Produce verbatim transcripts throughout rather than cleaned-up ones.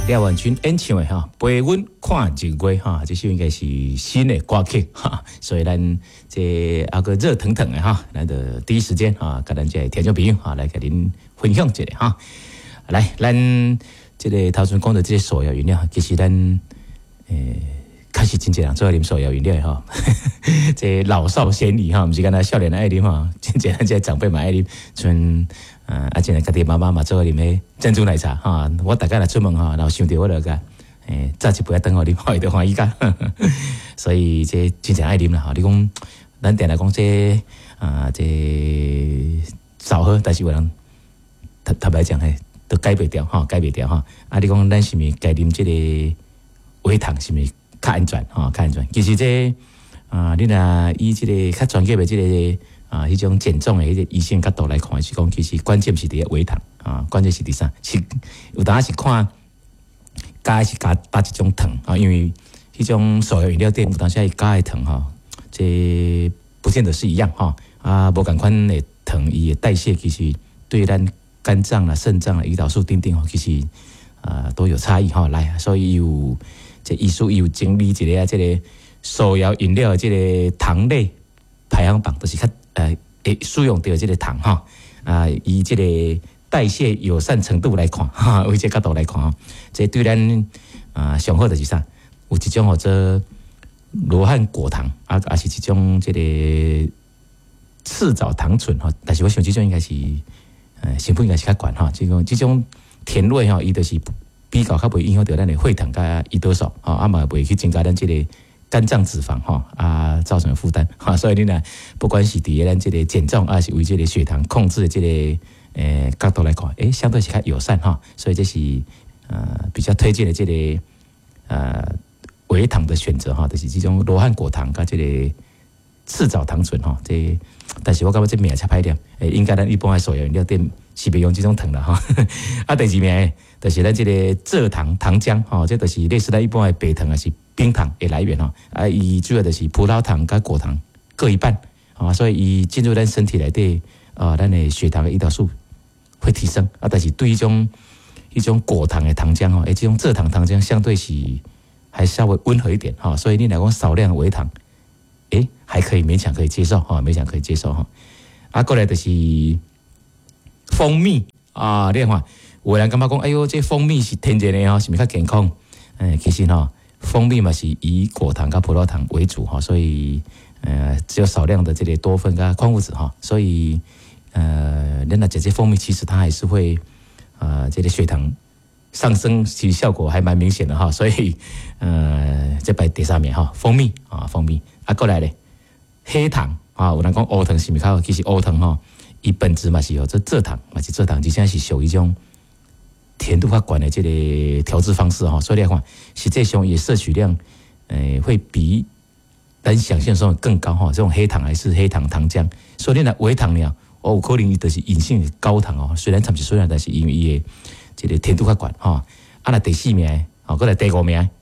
廖婉君演唱的哈，陪阮看日月哈，这首应该是新的歌曲哈，所以咱这啊个热腾腾的哈，咱的第一时间啊，跟咱这听众朋友哈来跟您分享一下哈。来，咱这个头先讲的这些手摇饮料，其实咱诶。开始真侪人做啉手摇饮料吼，这老少咸宜哈，毋是干那少年爱啉哈，真侪咱这长辈嘛爱啉，像呃啊，真系家己妈妈嘛做啉的珍珠奶茶哈，我大概来出门哈，然后想到我就个诶，早一杯等我啉，我伊就欢喜甲，所以这真侪爱啉啦哈。你讲咱定来讲这啊这少喝，但是有人坦坦白讲嘿，都改袂掉哈，改袂掉哈。啊，你讲咱是咪该啉这个微糖是咪？较安全吼，较安全。其实这啊、呃，你若以这个较专业的这个啊，迄、呃、种减重的迄个医生角度来看，是讲其实关键是伫微糖啊，关键是伫啥？是有当是看加是加搭一种糖啊，因为迄种手摇饮料店有当时伊加的糖哈，这不见得是一样哈啊，无共款的糖，伊的代谢其实对咱肝脏啦、肾脏啦、胰岛素等等吼，其实啊、呃、都有差异哈。来，所以有。这医书有整理一个啊，这个手摇饮料的这个糖类排行榜，就是较呃会使用到这个糖哈啊，以这个代谢友善程度来看哈，为这角度来看哈，这对咱啊上好就是啥？有一种或者罗汉果糖啊，也是一种这个赤藻糖醇哈，但是我想这种应该是呃成分应该是较悬哈，这种这种甜味哈，伊就是。比较较袂影响到咱的血糖甲胰岛素，吼啊嘛袂去增加咱这个肝脏脂肪吼啊造成负担，哈，所以你呢，不管是伫咱这个减重，还是为这个血糖控制的这个诶角度来看，诶相对是较友善哈，所以这是呃比较推荐的这个呃微糖的选择哈，就是这种罗汉果糖甲这个赤藻糖醇哈，这但是我感觉这名才歹点，诶应该咱一般的手摇饮料店是袂用这种糖啦哈，啊第二名。就是咱这个蔗糖糖浆吼，这就是类似咱一般的白糖还是冰糖的来源吼。啊，伊主要就是葡萄糖跟果糖各一半，啊，所以伊进入咱身体内底，啊，咱的血糖的胰岛素会提升啊。但是对一种一种果糖的糖浆吼，诶，这种蔗糖糖浆相对是还稍微温和一点哈，所以你来讲少量微糖，诶，还可以勉强可以接受哈，勉强可以接受哈。啊，过来就是蜂蜜啊，你看。有人感觉讲，哎呦，这蜂蜜是天然的吼，是咪较健康？诶，其实吼，蜂蜜嘛是以果糖跟葡萄糖为主哈，所以呃，只有少量的这类多酚跟矿物质哈，所以呃，人家讲这蜂蜜其实它还是会呃，这个血糖上升，其实效果还蛮明显的哈，所以呃，这排第三名哈，蜂蜜啊，蜂蜜啊，过来咧，黑糖啊，有人讲乌糖是咪较？其实乌糖吼，伊本质嘛是有这蔗糖，嘛是蔗糖，其实是属于一种。甜度较高的这个调制方式哈，所以来看，实际上也摄取量，诶、呃，会比咱想象中更高哈。这种黑糖还是黑糖糖浆，所以你若微糖了，哦，可能就是隐性的高糖哦。虽然参是虽然，但是因为伊的这个甜度较高哈。啊，那第四名，哦，过来第五名，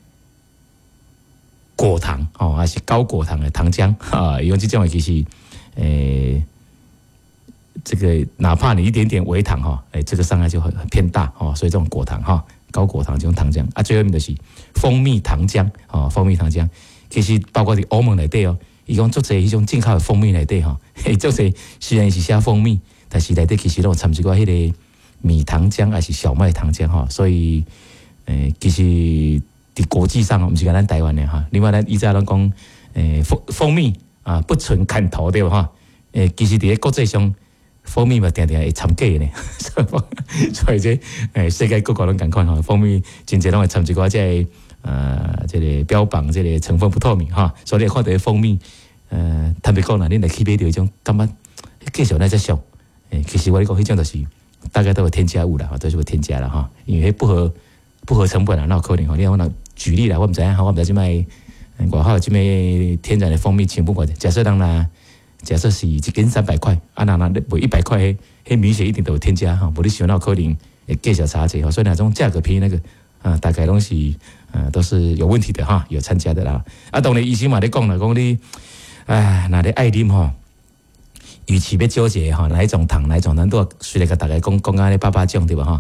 果糖哦，还是高果糖的糖浆哈。用这种的其实，诶、呃。这个哪怕你一点点微糖哈，哎，这个伤害就很很偏大哦，所以这种果糖哈，高果糖这种糖浆啊，最后面就是蜂蜜糖浆哦，蜂蜜糖浆，其实包括伫欧盟内底哦，伊讲做侪迄种进口的蜂蜜内底哈，嘿，做侪虽然是写蜂蜜，但是内底其实都有掺一寡迄个米糖浆还是小麦糖浆哈，所以诶，其实伫国际上哦，毋是讲咱台湾的哈，另外咱以前咱讲诶蜂蜂蜜啊不纯砍头对吧哈，诶，其实伫咧国际上。蜂蜜嘛，定定会掺假呢，所以这诶，世界各国拢共款吼，蜂蜜真侪拢会掺一寡这个呃，这个标榜这个成分不透明哈，所以你看到蜂蜜，呃，坦白讲啦，你来去买到一种感觉继续来在上，诶，其实我咧讲，迄种就是大概都有添加物啦，都是有添加啦哈，因为不合不合成本啊，那有可能吼，你看我若举例啦，我毋知影，我毋知即摆外口即摆天然的蜂蜜成本偌济，假设人啦。假设是一斤三百块，啊，那那卖一百块，迄迄明显一定都有添加哈，无你想到可能会计小差者哈，所以那种价格便宜那个啊，大概拢是呃都是有问题的哈，有参加的啦。啊，当然医生嘛咧讲啦，讲你，哎，那你爱啉吼，与其要纠结哈，哪一种糖哪一种糖都虽然甲大家讲讲啊咧八八种对吧哈，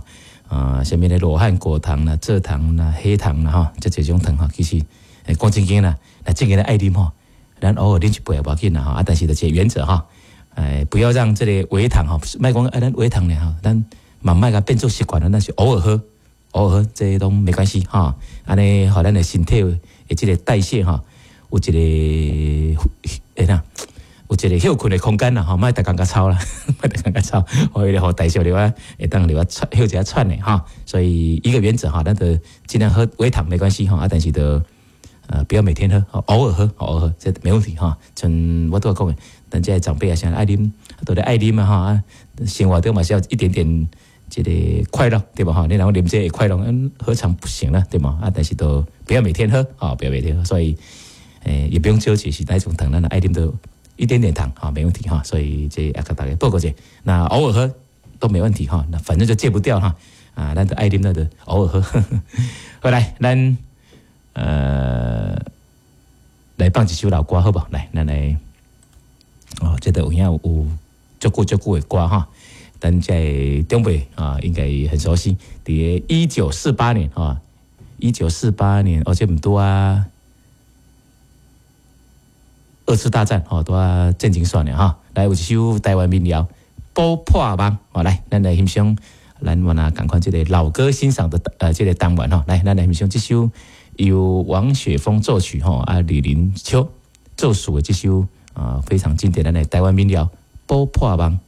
啊，什么的罗汉果糖啦、蔗糖啦、黑糖啦哈，这几种糖哈，其实诶讲真经啦，那这个的爱啉吼，咱偶尔啉一杯也无要紧啦哈，啊，但是的这原则哈，诶，不要让这个微糖哈，莫讲哎咱微糖咧哈，咱慢慢甲变做习惯了，那是偶尔喝，偶尔喝这都没关系哈，安尼互咱的身体的这个代谢哈，有一个诶呐。有一个休困的空间啦，吼，莫逐工甲操啦，莫逐工甲操，互伊互代谢流啊，会当流啊喘，休一下喘的哈。所以一个原则哈，咱就尽量喝微糖没关系哈，啊，但是就呃不要每天喝，偶尔喝，偶尔喝，这没问题哈。像我都讲的，咱这长辈啊，像爱啉，都咧爱啉嘛哈，啊，生活中嘛是要一点点这个快乐，对吧哈？你然后啉这快乐，嗯，何尝不行呢？对吗？啊，但是都不要每天喝，啊，不要每天喝，所以诶也不用纠结是哪种糖，咱爱啉都。一点点糖哈，没问题哈，所以这要跟大家报告一下。那偶尔喝都没问题哈，那反正就戒不掉哈啊，咱的爱啉那的偶尔喝。好来，咱呃来放一首老歌好不好？来，咱来哦，这个有影有足久足久的歌哈，咱在中北啊应该很熟悉。在一九四八年啊，一九四八年哦，这么多啊。二次大战哦，都要震惊算了哈。来有一首台湾民谣《补破网》哦，来，咱来欣赏，咱我呐赶快这个老歌欣赏的呃这个单元哈。来，咱来欣赏这首由王雪峰作曲哈，啊李林秋作词的这首啊非常经典的台湾民谣《补破网》。